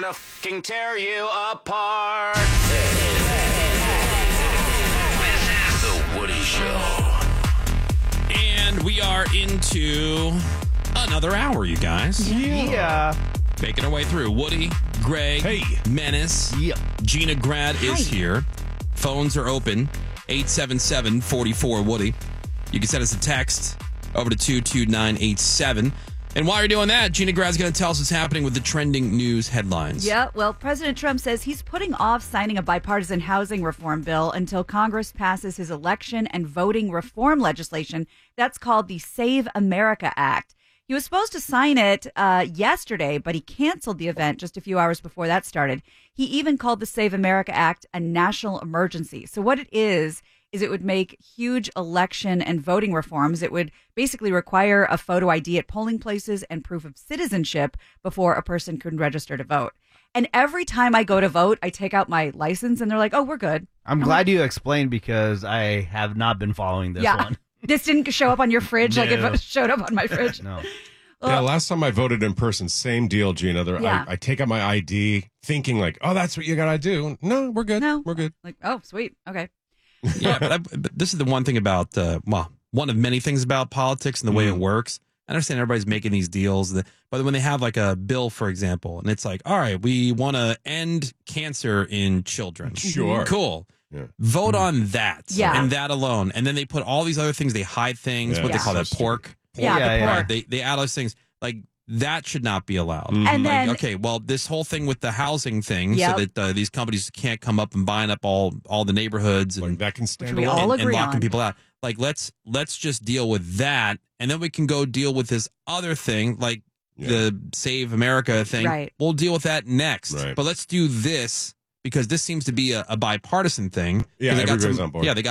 gonna fucking tear you apart. This is The Woody Show. And we are into another hour, you guys. Yeah. Making our way through. Woody, Greg, Menace, Gina Grad is here. Phones are open. 877-44-WOODY. You can send us a text over to 22987. And while you're doing that, Gina Grad's going to tell us what's happening with the trending news headlines. Yeah, well, President Trump says he's putting off signing a bipartisan housing reform bill until Congress passes his election and voting reform legislation that's called the Save America Act. He was supposed to sign it yesterday, but he canceled the event just a few hours before that started. He even called the Save America Act a national emergency. So what it is it would make huge election and voting reforms. It would basically require a photo ID at polling places and proof of citizenship before a person can register to vote. And every time I go to vote, I take out my license and they're like, oh, we're good. I'm glad you explained because I have not been following this one. This didn't show up on your fridge like it showed up on my fridge. No. Yeah, last time I voted in person, same deal, Gina. I take out my ID thinking like, oh, that's what you got to do. No, we're good. No. We're good. Like, oh, sweet. Okay. Yeah, but this is the one thing about, one of many things about politics and the way it works. I understand everybody's making these deals, but when they have like a bill, for example, and it's like, all right, we want to end cancer in children. Sure. Cool. Yeah. Vote on that and that alone. And then they put all these other things, they hide things, what they call that, pork. Yeah, the pork. They add all those things. Like, that should not be allowed. And then, okay, well, this whole thing with the housing thing, so that these companies can't come up and buying up all the neighborhoods and that can stand we all agree locking on. people out. Like, let's just deal with that, and then we can go deal with this other thing, like the Save America thing. Right. We'll deal with that next. Right. But let's do this because this seems to be a bipartisan thing. Yeah, everybody's on board. Yeah, they got